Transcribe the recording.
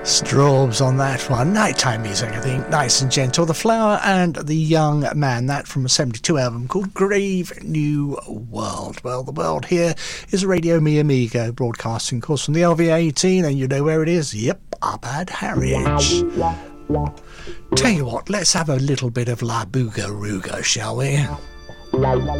Straubs on that one. Nighttime music, I think. Nice and gentle. The Flower and the Young Man. That from a 72 album called Grave New World. Well, the world here is Radio Mi Amigo, broadcasting, of course, from the LV18, and you know where it is. Yep, up at Harwich. Tell you what, let's have a little bit of La Booga Rooga, shall we?